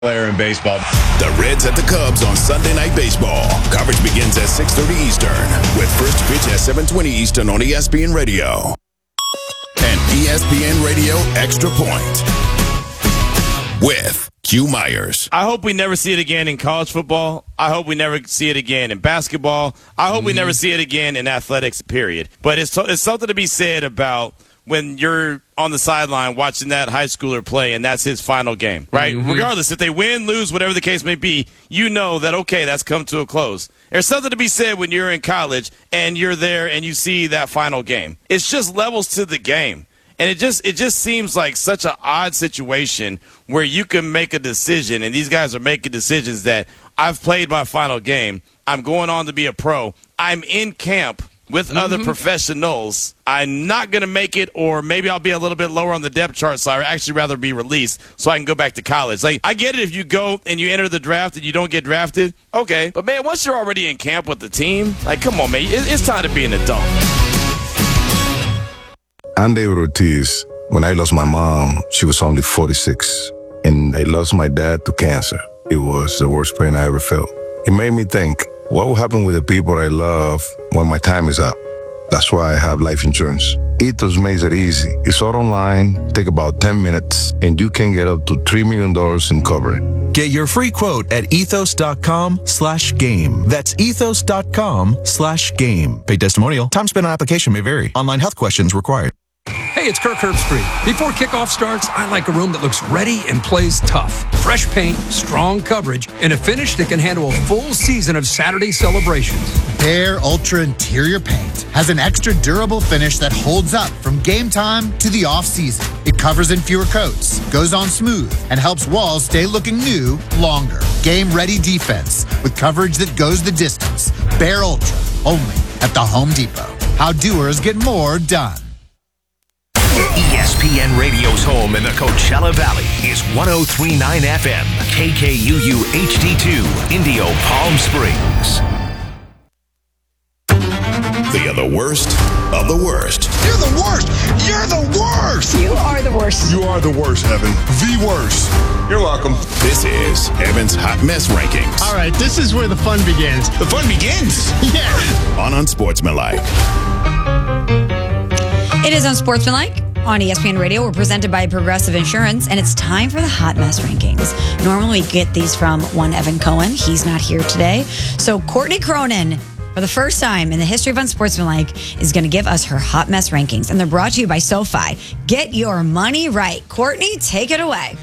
Player in baseball. The Reds at the Cubs on Sunday Night Baseball. Coverage begins at 6:30 Eastern with first pitch at 7:20 Eastern on ESPN Radio. And ESPN Radio Extra Point with Q Myers. I hope we never see it again in college football. I hope we never see it again in basketball. I hope we never see it again in athletics, period. But it's something to be said about when you're on the sideline watching that high schooler play and that's his final game, right? Regardless, if they win, lose, whatever the case may be, you know that, okay, that's come to a close. There's something to be said when you're in college and you're there and you see that final game. It's just levels to the game. And it just seems like such an odd situation where you can make a decision, and these guys are making decisions that I've played my final game. I'm going on to be a pro. I'm in camp with other professionals. I'm not going to make it, or maybe I'll be a little bit lower on the depth chart, so I'd actually rather be released so I can go back to college. Like, I get it if you go and you enter the draft and you don't get drafted. Okay. But, man, once you're already in camp with the team, like, come on, man. It's time to be an adult. I'm David Ortiz. When I lost my mom, she was only 46, and I lost my dad to cancer. It was the worst pain I ever felt. It made me think, what will happen with the people I love when my time is up? That's why I have life insurance. Ethos makes it easy. It's all online, take about 10 minutes, and you can get up to $3 million in coverage. Get your free quote at ethos.com/game. That's ethos.com/game. Paid testimonial. Time spent on application may vary. Online health questions required. Hey, it's Kirk Herbstreit. Before kickoff starts, I like a room that looks ready and plays tough. Fresh paint, strong coverage, and a finish that can handle a full season of Saturday celebrations. Behr Ultra Interior Paint has an extra durable finish that holds up from game time to the off-season. It covers in fewer coats, goes on smooth, and helps walls stay looking new longer. Game-ready defense with coverage that goes the distance. Behr Ultra, only at the Home Depot. How doers get more done. ESPN Radio's home in the Coachella Valley is 103.9 FM, KKUU HD2, Indio, Palm Springs. They are the worst of the worst. You're the worst! You're the worst! You are the worst. You are the worst, Evan. The worst. You're welcome. This is Evan's Hot Mess Rankings. All right, this is where the fun begins. The fun begins? Yeah. On Unsportsmanlike. It is Unsportsmanlike on ESPN Radio. We're presented by Progressive Insurance, and it's time for the Hot Mess Rankings. Normally we get these from one Evan Cohen. He's not here today. So Courtney Cronin, for the first time in the history of Unsportsmanlike, is going to give us her Hot Mess Rankings. And they're brought to you by SoFi. Get your money right. Courtney, take it away.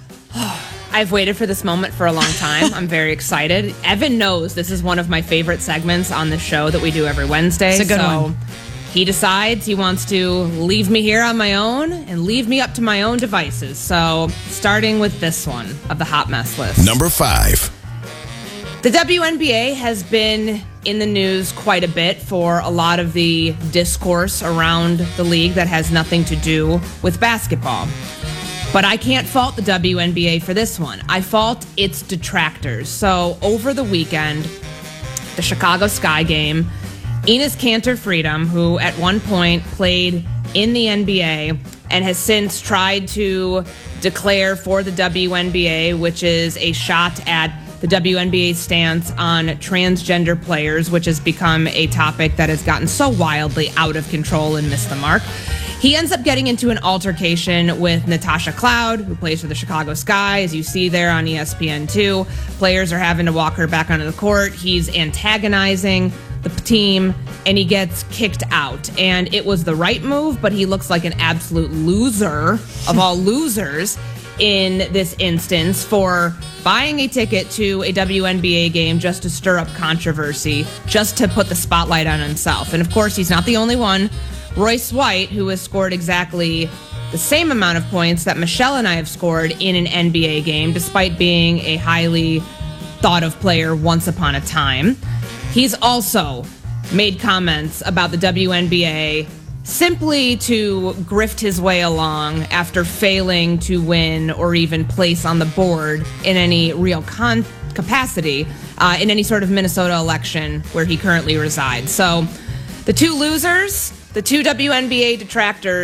I've waited for this moment for a long time. I'm very excited. Evan knows this is one of my favorite segments on the show that we do every Wednesday. It's a good one. He decides he wants to leave me here on my own and leave me up to my own devices. So, starting with this one of the hot mess list. Number 5. The WNBA has been in the news quite a bit for a lot of the discourse around the league that has nothing to do with basketball. But I can't fault the WNBA for this one. I fault its detractors. So, over the weekend, the Chicago Sky game, Enes Kanter-Freedom, who at one point played in the NBA and has since tried to declare for the WNBA, which is a shot at the WNBA's stance on transgender players, which has become a topic that has gotten so wildly out of control and missed the mark. He ends up getting into an altercation with Natasha Cloud, who plays for the Chicago Sky, as you see there on ESPN2. Players are having to walk her back onto the court. He's antagonizing the team, and he gets kicked out. And it was the right move, but he looks like an absolute loser of all losers in this instance for buying a ticket to a WNBA game just to stir up controversy, just to put the spotlight on himself. And of course, he's not the only one. Royce White, who has scored exactly the same amount of points that Michelle and I have scored in an NBA game, despite being a highly thought of player once upon a time. He's also made comments about the WNBA simply to grift his way along after failing to win or even place on the board in any real capacity in any sort of Minnesota election where he currently resides. So the two losers, the two WNBA detractors,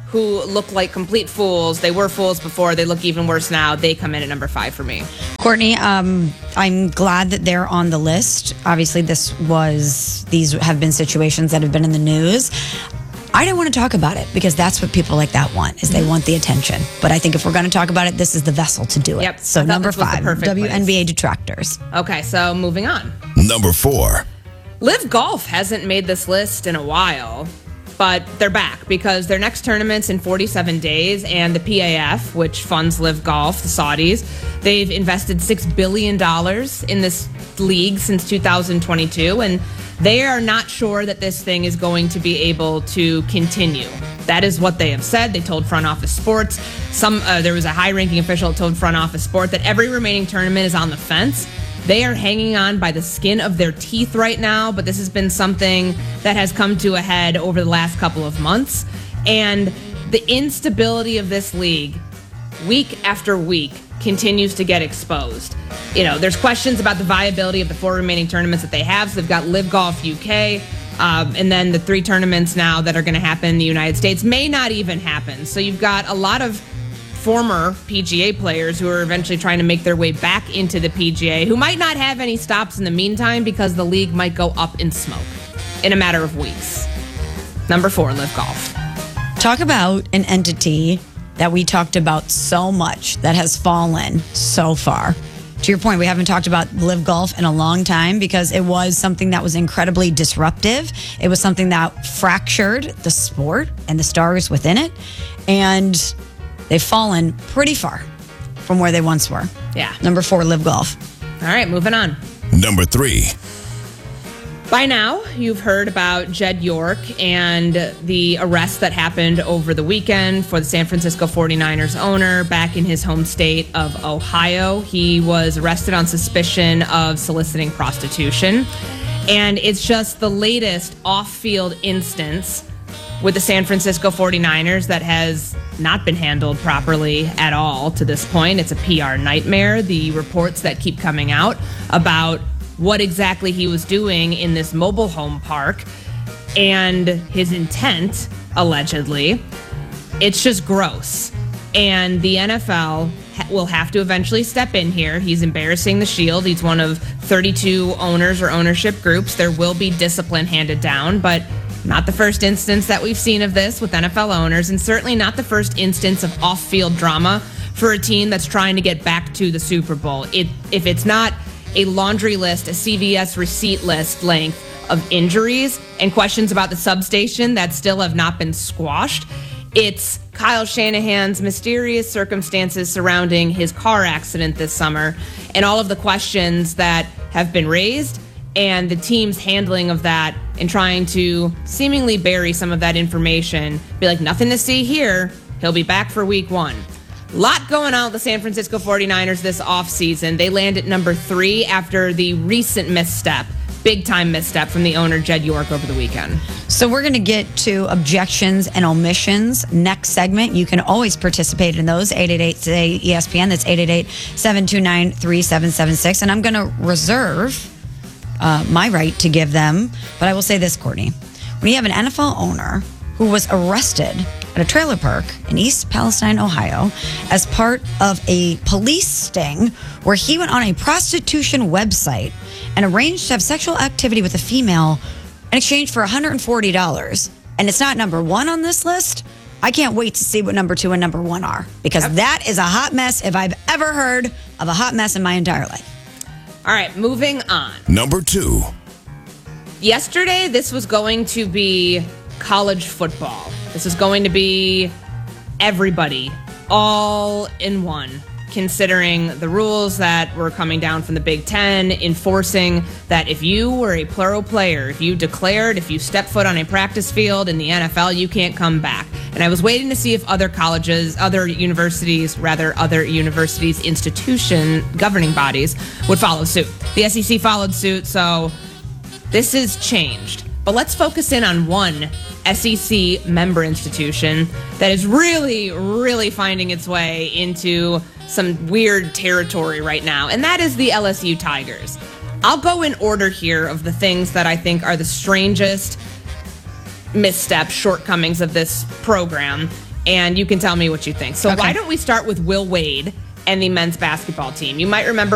who look like complete fools. They were fools before. They look even worse now. They come in at number 5 for me. Courtney, I'm glad that they're on the list. Obviously, these have been situations that have been in the news. I don't want to talk about it because that's what people like that want, is they want the attention. But I think if we're going to talk about it, this is the vessel to do it. Yep. So number 5, WNBA place. detractors. Okay, so moving on. Number 4. Liv Golf hasn't made this list in a while, but they're back because their next tournament's in 47 days, and the PAF, which funds Liv Golf, the Saudis, they've invested $6 billion in this league since 2022, and they are not sure that this thing is going to be able to continue. That is what they have said. They told Front Office Sports. There was a high-ranking official that told Front Office Sport that every remaining tournament is on the fence. They are hanging on by the skin of their teeth right now, but this has been something that has come to a head over the last couple of months. And the instability of this league, week after week, continues to get exposed. There's questions about the viability of the 4 remaining tournaments that they have. So they've got Liv Golf UK, and then the 3 tournaments now that are going to happen in the United States may not even happen. So you've got a lot of former PGA players who are eventually trying to make their way back into the PGA, who might not have any stops in the meantime because the league might go up in smoke in a matter of weeks. Number 4, Liv Golf. Talk about an entity that we talked about so much that has fallen so far. To your point, we haven't talked about Liv Golf in a long time because it was something that was incredibly disruptive. It was something that fractured the sport and the stars within it. And they've fallen pretty far from where they once were. Yeah. Number 4, Liv Golf. All right, moving on. Number 3. By now, you've heard about Jed York and the arrest that happened over the weekend for the San Francisco 49ers owner back in his home state of Ohio. He was arrested on suspicion of soliciting prostitution. And it's just the latest off-field instance with the San Francisco 49ers that has not been handled properly at all to this point. It's a PR nightmare. The reports that keep coming out about what exactly he was doing in this mobile home park and his intent, allegedly, it's just gross. And the NFL will have to eventually step in here. He's embarrassing the Shield. He's one of 32 owners or ownership groups. There will be discipline handed down, but not the first instance that we've seen of this with NFL owners, and certainly not the first instance of off-field drama for a team that's trying to get back to the Super Bowl. If it's not a laundry list, a CVS receipt list length of injuries and questions about the substation that still have not been squashed, it's Kyle Shanahan's mysterious circumstances surrounding his car accident this summer and all of the questions that have been raised and the team's handling of that and trying to seemingly bury some of that information. Be like, nothing to see here. He'll be back for week 1. Lot going on with the San Francisco 49ers this offseason. They land at number 3 after the recent misstep, big-time misstep from the owner, Jed York, over the weekend. So we're going to get to objections and omissions next segment. You can always participate in those. 888-ESPN. That's 888-729-3776. And I'm going to reserve my right to give them. But I will say this, Courtney. When you have an NFL owner who was arrested at a trailer park in East Palestine, Ohio, as part of a police sting where he went on a prostitution website and arranged to have sexual activity with a female in exchange for $140, and it's not number 1 on this list, I can't wait to see what number 2 and number 1 are, because that is a hot mess if I've ever heard of a hot mess in my entire life. All right, moving on. Number 2. Yesterday, this was going to be college football. This is going to be everybody, all in one, considering the rules that were coming down from the Big Ten, enforcing that if you were a plural player, if you stepped foot on a practice field in the NFL, you can't come back. And I was waiting to see if other universities, institution, governing bodies would follow suit. The SEC followed suit, so this is changed. But let's focus in on one SEC member institution that is really, really finding its way into some weird territory right now, and that is the LSU Tigers. I'll go in order here of the things that I think are the strangest missteps, shortcomings of this program, and you can tell me what you think. So Okay. why don't we start with Will Wade and the men's basketball team? You might remember